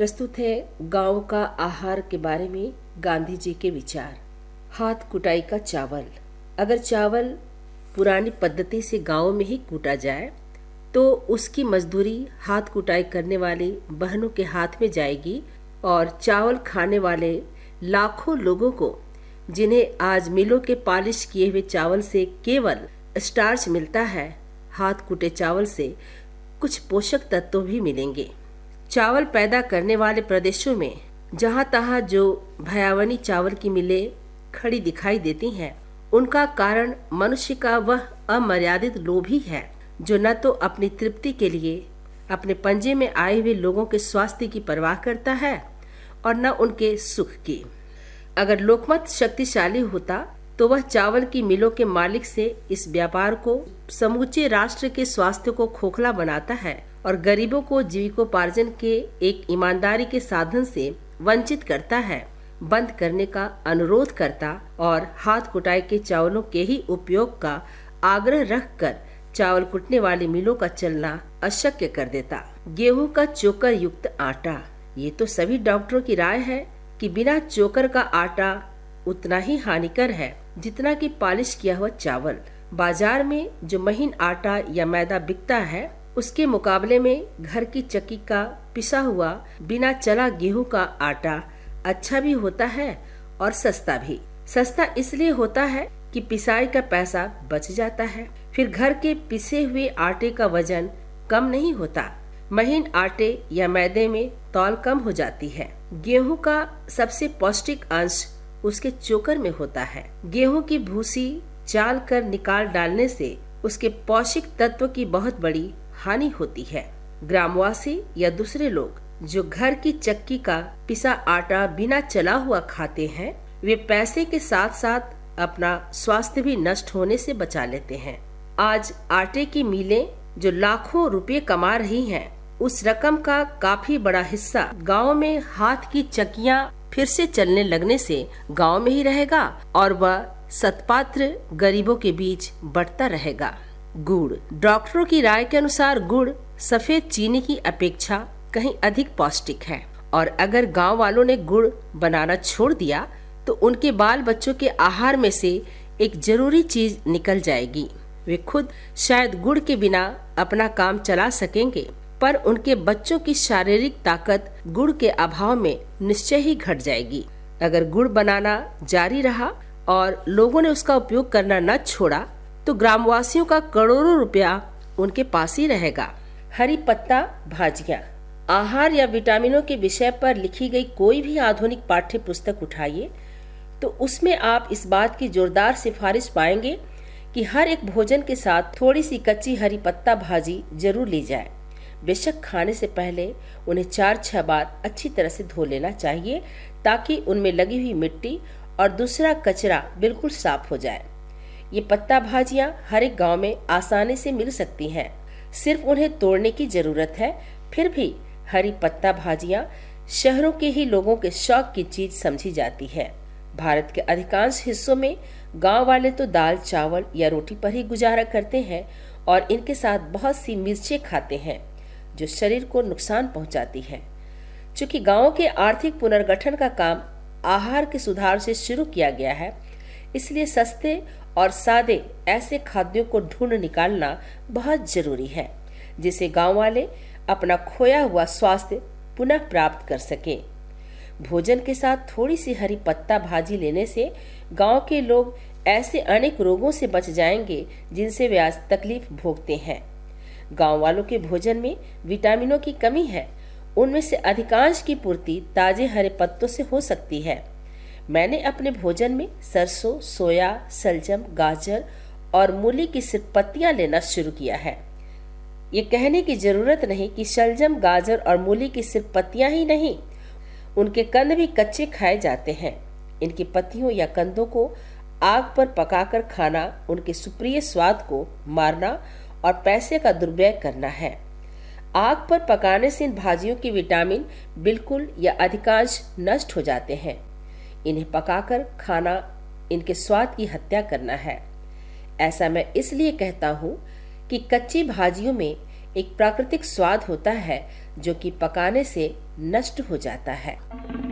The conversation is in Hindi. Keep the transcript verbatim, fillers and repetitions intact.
प्रस्तुत है गांव का आहार के बारे में गांधी जी के विचार। हाथ कुटाई का चावल। अगर चावल पुरानी पद्धति से गांव में ही कूटा जाए तो उसकी मजदूरी हाथ कुटाई करने वाली बहनों के हाथ में जाएगी और चावल खाने वाले लाखों लोगों को, जिन्हें आज मिलों के पॉलिश किए हुए चावल से केवल स्टार्च मिलता है, हाथ कुटे चावल से कुछ पोषक तत्व भी मिलेंगे। चावल पैदा करने वाले प्रदेशों में जहाँ तहाँ जो भयावनी चावल की मिलें खड़ी दिखाई देती हैं, उनका कारण मनुष्य का वह अमर्यादित लोभ ही है जो न तो अपनी तृप्ति के लिए अपने पंजे में आए हुए लोगों के स्वास्थ्य की परवाह करता है और न उनके सुख की। अगर लोकमत शक्तिशाली होता तो वह चावल की मिलों के मालिक से इस व्यापार को समूचे राष्ट्र के स्वास्थ्य को खोखला बनाता है और गरीबों को जीविकोपार्जन के एक ईमानदारी के साधन से वंचित करता है, बंद करने का अनुरोध करता और हाथ कुटाई के चावलों के ही उपयोग का आग्रह रखकर चावल कुटने वाली मिलों का चलना अशक्य कर देता। गेहूं का चोकर युक्त आटा। ये तो सभी डॉक्टरों की राय है कि बिना चोकर का आटा उतना ही हानिकर है जितना कि पॉलिश किया हुआ चावल। बाजार में जो महीन आटा या मैदा बिकता है, उसके मुकाबले में घर की चक्की का पिसा हुआ बिना चला गेहूं का आटा अच्छा भी होता है और सस्ता भी। सस्ता इसलिए होता है कि पिसाई का पैसा बच जाता है, फिर घर के पिसे हुए आटे का वजन कम नहीं होता। महीन आटे या मैदे में तौल कम हो जाती है। गेहूं का सबसे पौष्टिक अंश उसके चोकर में होता है। गेहूं की भूसी चाल कर निकाल डालने से उसके पौष्टिक तत्व की बहुत बड़ी हानि होती है। ग्रामवासी या दूसरे लोग जो घर की चक्की का पिसा आटा बिना चला हुआ खाते हैं, वे पैसे के साथ साथ अपना स्वास्थ्य भी नष्ट होने से बचा लेते हैं। आज आटे की मिलें जो लाखों रुपए कमा रही हैं, उस रकम का काफी बड़ा हिस्सा गांव में हाथ की चक्कियां फिर से चलने लगने से गांव में ही रहेगा और वह सत्पात्र गरीबों के बीच बढ़ता रहेगा। गुड़। डॉक्टरों की राय के अनुसार गुड़ सफेद चीनी की अपेक्षा कहीं अधिक पौष्टिक है और अगर गांव वालों ने गुड़ बनाना छोड़ दिया तो उनके बाल बच्चों के आहार में से एक जरूरी चीज निकल जाएगी। वे खुद शायद गुड़ के बिना अपना काम चला सकेंगे, पर उनके बच्चों की शारीरिक ताकत गुड़ के अभाव में निश्चय ही घट जाएगी। अगर गुड़ बनाना जारी रहा और लोगों ने उसका उपयोग करना न छोड़ा तो ग्रामवासियों का करोड़ों रुपया उनके पास ही रहेगा। हरी पत्ता भाजियाँ। आहार या विटामिनों के विषय पर लिखी गई कोई भी आधुनिक पाठ्य पुस्तक उठाइए तो उसमें आप इस बात की जोरदार सिफारिश पाएंगे कि हर एक भोजन के साथ थोड़ी सी कच्ची हरी पत्ता भाजी जरूर ली जाए। बेशक खाने से पहले उन्हें चार छह बार अच्छी तरह से धो लेना चाहिए ताकि उनमें लगी हुई मिट्टी और दूसरा कचरा बिल्कुल साफ हो जाए। ये पत्ता भाजियाँ हर एक गांव में आसानी से मिल सकती हैं, सिर्फ उन्हें तोड़ने की जरूरत है। फिर भी हरी पत्ता भाजियाँ शहरों के ही लोगों के शौक की चीज समझी जाती है। भारत के अधिकांश हिस्सों में गांव वाले तो दाल चावल या रोटी पर ही गुजारा करते हैं और इनके साथ बहुत सी मिर्चें खाते हैं जो शरीर को नुकसान पहुंचाती है। चूंकि गांवों के आर्थिक पुनर्गठन का काम आहार के सुधार से शुरू किया गया है, इसलिए सस्ते और सादे ऐसे खाद्यों को ढूंढ निकालना बहुत जरूरी है जिसे गांव वाले अपना खोया हुआ स्वास्थ्य पुनः प्राप्त कर सकें। भोजन के साथ थोड़ी सी हरी पत्ता भाजी लेने से गांव के लोग ऐसे अनेक रोगों से बच जाएंगे जिनसे वे आज तकलीफ भोगते हैं। गांव वालों के भोजन में विटामिनों की कमी है, उनमें से अधिकांश की पूर्ति ताजे हरे पत्तों से हो सकती है। मैंने अपने भोजन में सरसों, सोया, सलजम, गाजर और मूली की सिर्फ पत्तियां लेना शुरू किया है। ये कहने की जरूरत नहीं कि शलजम, गाजर और मूली की सिर्फ पत्तियां ही नहीं, उनके कंद भी कच्चे खाए जाते हैं। इनकी पत्तियों या कंदों को आग पर पकाकर खाना उनके सुप्रिय स्वाद को मारना और पैसे का दुर्व्यय करना है। आग पर पकाने से इन भाजियों के विटामिन बिल्कुल या अधिकांश नष्ट हो जाते हैं। इन्हें पकाकर खाना इनके स्वाद की हत्या करना है। ऐसा मैं इसलिए कहता हूँ कि कच्ची भाजियों में एक प्राकृतिक स्वाद होता है जो कि पकाने से नष्ट हो जाता है।